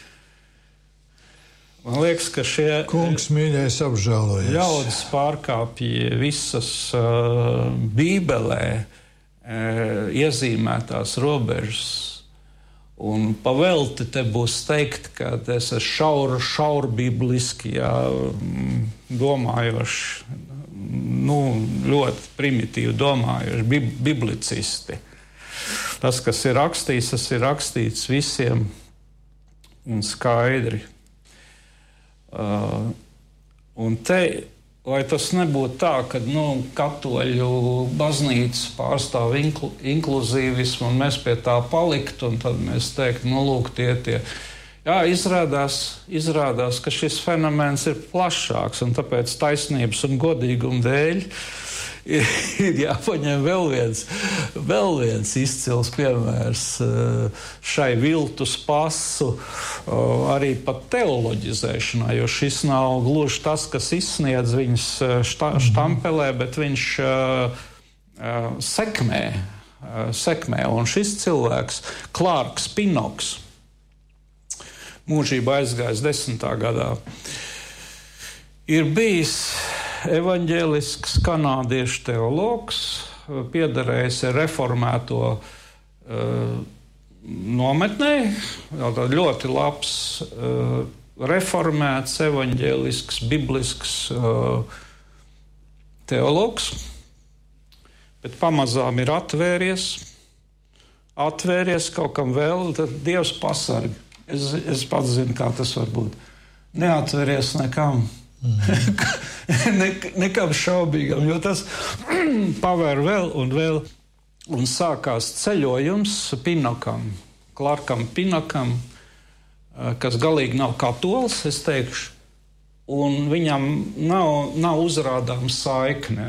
Man liekas, ka šie kungs mīļais apžēlojies. Ļaudis pārkāpja visas Bībelē iezīmētās robežas. Un pavelti te būs teikt, ka es esmu šaurbibliski domājoši, ļoti primitīvi domājuši, biblicisti. Tas, kas ir rakstīts, tas ir rakstīts visiem un skaidri. Un te, lai tas nebūtu tā, ka katoļu baznīca pārstāv inkluzīvismu un mēs pie tā paliktu, un tad mēs teiktu, lūk, tie. Jā, izrādās, ka šis fenomens ir plašāks, un tāpēc taisnības un godīguma dēļ ir jāpaņem vēl viens izcils piemērs šai viltus pasu, arī pat teoloģizēšanai, jo šis nav gluži tas, kas izsniedz viņas štampelē, bet viņš sekmē. Un šis cilvēks, Klārks Pinoks, mūžībā aizgājis 10. gadā, ir bijis evaņģēlisks kanādiešu teologs, piederējis reformēto nometnē, ļoti labs reformēts, evaņģēlisks, biblisks teologs, bet pamazām ir atvēries kaut kam vēl, tad Dievs pasargi. Es pats zinu, kā tas var būt. Neatveries nekam. Nekam šaubīgam, jo tas pavēr vēl, un sākās ceļojums Klārkam Pinokam, kas galīgi nav katolis, es teikšu, un viņam nav uzrādāms saikne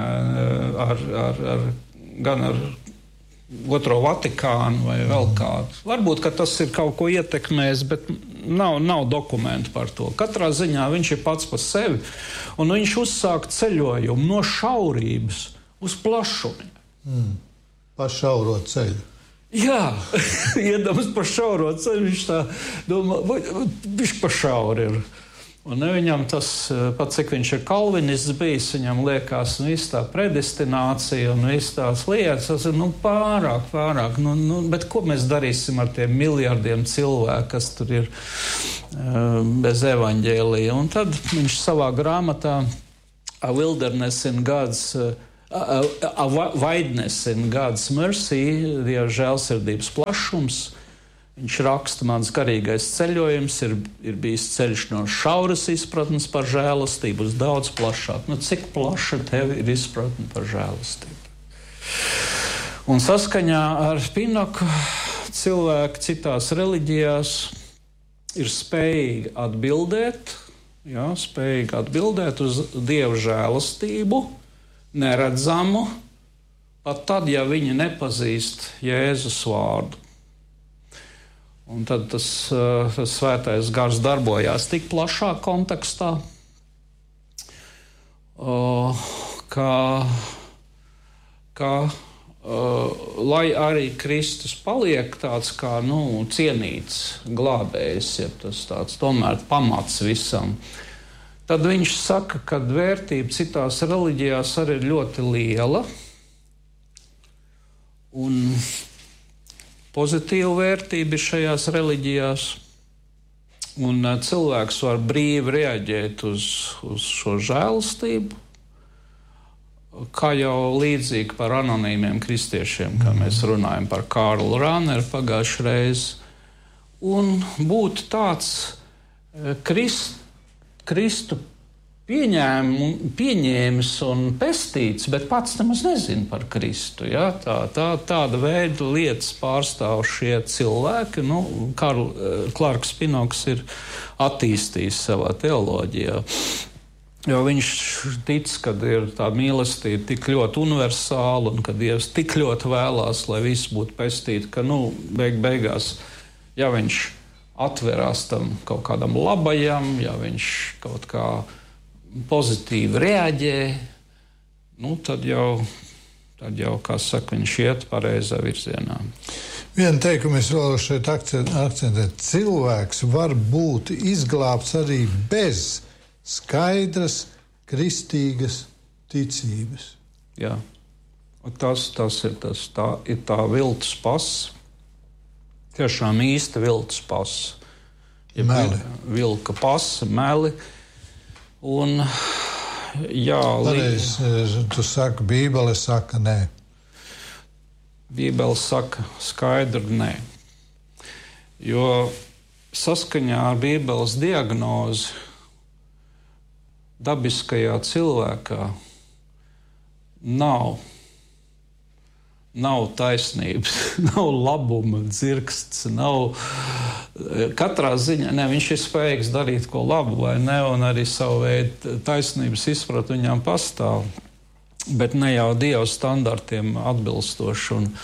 gan ar Otro Vatikānu vai vēl kādu. Varbūt, ka tas ir kaut ko ietekmējis, bet nav dokumentu par to. Katrā ziņā viņš ir pats par sevi, un viņš uzsāk ceļojumu no šaurības uz plašumu. Pa šauro ceļu. Jā, iedams pa šauro ceļu, viņš tā domā, viņš pa šauri ir. Un viņam tas, pat cik viņš ir kalvinists bijis, viņam liekas, viss tā predestinācija un viss tās lietas, tas ir pārāk. Bet ko mēs darīsim ar tiem miljardiem cilvēku, kas tur ir bez evaņģēlija? Un tad viņš savā grāmatā a wilderness in God's, a wideness in God's mercy, Dieva žēlsirdības plašums. Viņš raksta, mans garīgais ceļojums ir bijis ceļš no šauras izpratnes par žēlastību uz daudz plašāk. Nu, cik plaša tev ir izpratne par žēlastību? Un saskaņā ar Pinoku cilvēki citās reliģijās ir spējīgi atbildēt uz Dieva žēlastību, neredzamu, pat tad, ja viņi nepazīst Jēzus vārdu. Un tad tas svētais gars darbojās tik plašā kontekstā, lai arī Kristus paliek tāds kā cienīts glābējs, ja tas tāds tomēr pamats visam, tad viņš saka, ka vērtība citās reliģijās arī ir ļoti liela un pozitīva vērtība ir šajās reliģijās, un cilvēks var brīvi reaģēt uz šo žēlastību, kā jau līdzīgi par anonīmiem kristiešiem, kā mēs runājam par Kārlu Rāneru pagājušajā reizē, un būt tāds Kristu pieņēmis un pestīts, bet pats nemaz nezina par Kristu. Ja? Tāda veida lietas pārstāv šie cilvēki. Klārks Pinoks ir attīstījis savā teoloģijā. Jo viņš tic, ka ir tā mīlestība tik ļoti universāla un ka Dievs tik ļoti vēlās, lai viss būtu pestīti, ka beigās, ja viņš atverās tam kaut kādam labajam, ja viņš kaut kā pozitīvi reaģē, tad jau, kā saka, viņš iet pareizā virzienā. Vienu teikumu es vēl šeit akcentēt. Cilvēks var būt izglābts arī bez skaidras, kristīgas ticības. Jā, tas ir tas. Tā ir tā viltus pasa. Tiešām īsta viltus pasa. Meli. Vilka pasa, meli. Un, jā, tu saki, Bībele saka nē. Bībele saka skaidru nē. Jo saskaņā ar Bībeles diagnozi dabiskajā cilvēkā nav taisnības, nav labuma dzirksts, nav katrā ziņā, viņš ir spējīgs darīt ko labu vai ne, un arī savu veidu taisnības izprat viņām pastāv, bet ne jau Dieva standartiem atbilstoši un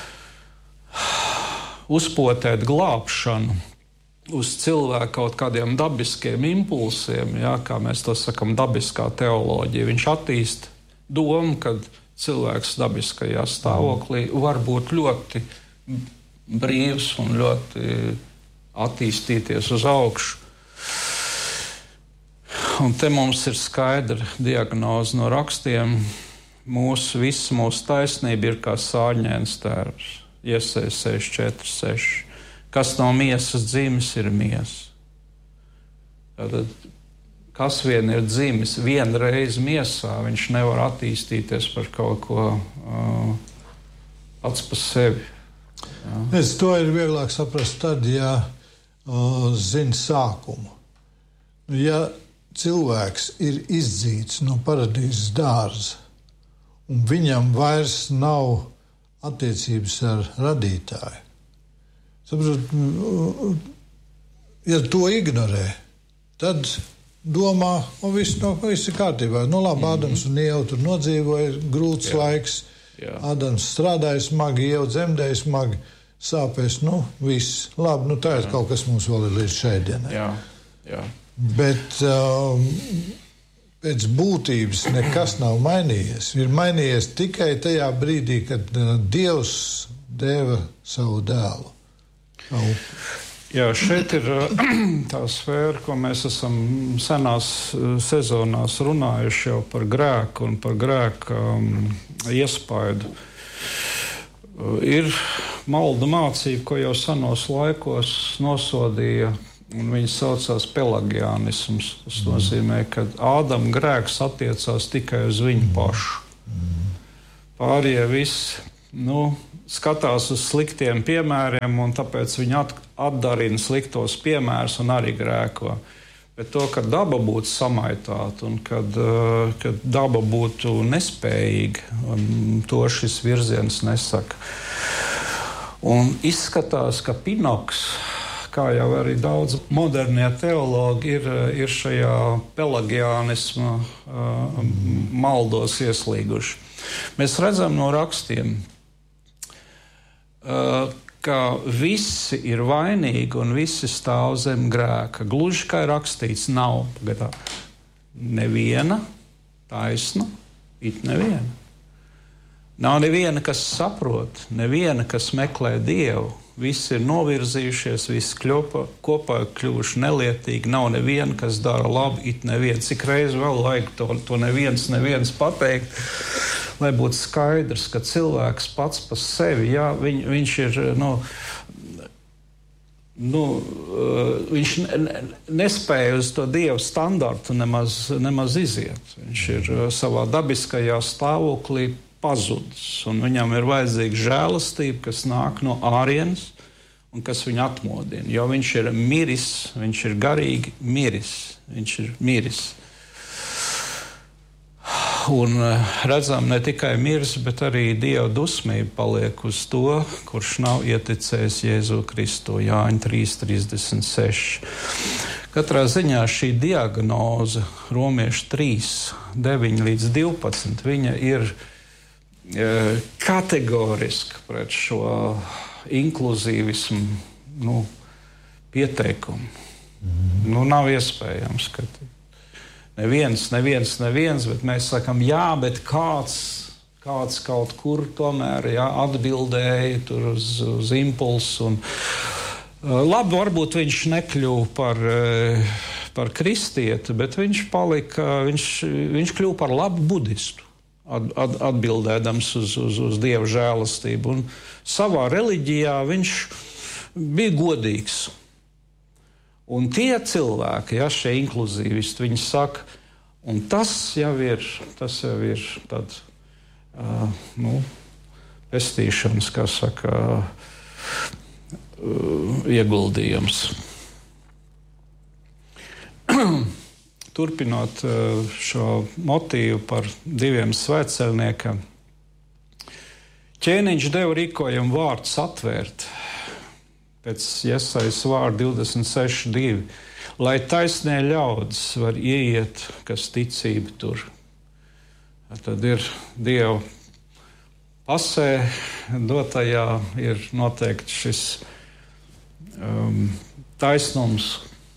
uzpotēt glābšanu uz cilvēku kaut kādiem dabiskiem impulsiem, kā mēs to sakam, dabiskā teoloģija. Viņš attīst domu, ka cilvēks dabiskajā stāvoklī var būt ļoti brīvs un ļoti attīstīties uz augšu. Un te mums ir skaidra diagnoze no rakstiem. Visa mūsu taisnība ir kā sārņēns tērps. Iesaja 6:4-6. Kas no miesas dzimis, ir miesa. Tātad, kas vien ir dzimis vienreiz miesā, viņš nevar attīstīties par kaut ko pats par sevi. Jā. To ir vieglāk saprast tad, ja zina sākumu. Ja cilvēks ir izdzīts no paradīzes dārza un viņam vairs nav attiecības ar radītāju, ja to ignorē, tad domā, viss ir kārtībā. Labi, Ādams un Ieva tur nodzīvoja, grūts laiks. Jā. Ādams strādāja smagi, Ieva dzemdēja smagi, sāpēs, viss. Labi, tā ir kaut kas mums vēl ir līdz šai dienai. Jā. Bet pēc būtības nekas nav mainījies. Ir mainījies tikai tajā brīdī, kad Dievs deva savu dēlu. Jā, šeit ir tā sfēra, ko mēs esam senās sezonās runājuši jau par grēku un par grēka iespaidu. Ir maldu mācība, ko jau senos laikos nosodīja Un viņi saucās pelagianisms. Tas nozīmē, ka Ādama grēks attiecās tikai uz viņu pašu. Pārējie visi skatās uz sliktiem piemēriem, un tāpēc viņi atdarina sliktos piemērus un arī grēko. Bet to, ka daba būtu samaitāta un kad daba būtu nespējīga, to šis virziens nesaka. Un izskatās, ka Pinoks, kā jau arī daudz modernie teologi ir šajā pelagianisma maldos ieslīguši. Mēs redzam no rakstiem, ka visi ir vainīgi un visi stāv zem grēka. Gluži kā ir rakstīts, nav neviena taisna, it neviena. Nav neviena, kas saprot, neviena, kas meklē Dievu. Visi ir novirzījušies, visi kopā kļuvuši nelietīgi. Nav neviena, kas dara labi, it neviens. Cik reiz vēl vajag to neviens pateikt, lai būtu skaidrs, ka cilvēks pats par sevi, viņš ir, viņš nespēja uz to Dieva standartu nemaz iziet. Viņš ir savā dabiskajā stāvoklī pazudis, un viņam ir vajadzīga žēlastība, kas nāk no ārienes un kas viņu atmodina. Jo viņš ir miris, viņš ir garīgi miris, viņš ir miris. Un redzam, ne tikai miris, bet arī Dieva dusmība paliek uz to, kurš nav ieticējis Jēzu Kristu. Jāņa 3:36. Katrā ziņā šī diagnoze, Romiešu 3:9-12, viņa ir kategoriski pret šo inkluzīvismu pieteikumu. Nav iespējams, ka neviens, bet mēs sakam, jā, bet kāds kaut kur tomēr atbildēja tur uz impulsu. Labi, varbūt viņš nekļuva par kristieti, bet viņš kļuva par labu budistu. Atbildēdams uz Dieva žēlastību. Un savā reliģijā viņš bija godīgs. Un tie cilvēki, šie inkluzīvisti, viņi saka, un tas jau ir tad, pestīšanas, kā saka, ieguldījums. Turpinot šo motīvu par diviem svētceļniekiem, ķēniņš deva rīkojumu vārdus atvērt pēc Jesajas vārda 26:2, lai taisnie ļaudis var ieiet, kas ticība tur. Tad ir Dieva pasē dotajā ir noteikti šis taisnums,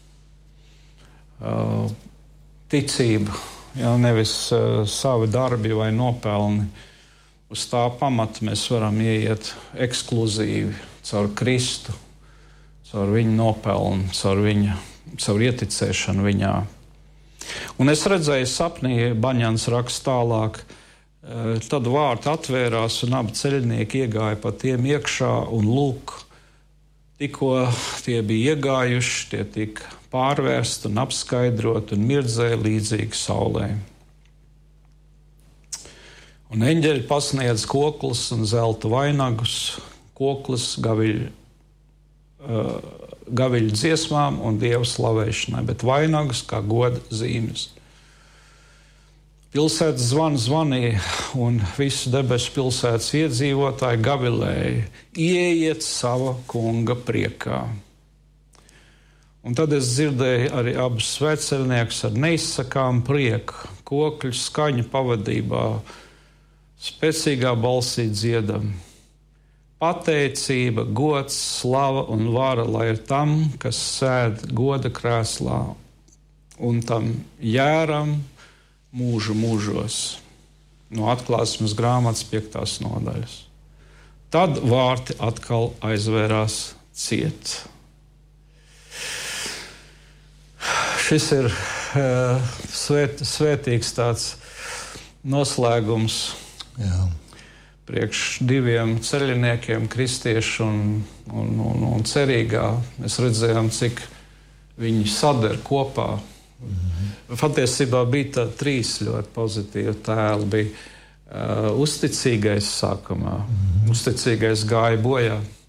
ticība, nevis savi darbi vai nopelni. Uz tā pamata mēs varam ieiet ekskluzīvi caur Kristu, caur viņa nopelnu, caur ieticēšanu viņā. Un es redzēju sapnī, Baņans raksta tālāk, tad vārti atvērās un abi ceļnieki iegāja pa tiem iekšā un lūk, tikko tie bija iegājuši, tie tika pārvērsti un apskaidroti un mirdzēja līdzīgi saulē. Un eņģeļi pasniedz koklus un zelta vainagus, koklis gaviļu dziesmām un Dieva slavēšanai, bet vainagus kā goda zīmes. Pilsētas zvanīja, un visu debesu pilsētas iedzīvotāji gavilēja, ieiet sava kunga priekā. Un tad es dzirdēju arī abus svētceļniekus ar neizsakām prieku, kokļu skaņu pavadībā, spēcīgā balsī dziedam. Pateicība, gods, slava un vara, lai ir tam, kas sēd goda krēslā, un tam jēram mūžu mūžos. No Atklāsmes grāmatas 5. nodaļas. Tad vārti atkal aizvērās ciet. Šis ir svētīgs tāds noslēgums priekš diviem ceļiniekiem, kristiešu un cerīgā. Mēs redzējām, cik viņi sadara kopā. Patiesībā bija trīs ļoti pozitīvi tēli. Bija uzticīgais sākumā. Uzticīgais gāja bojā.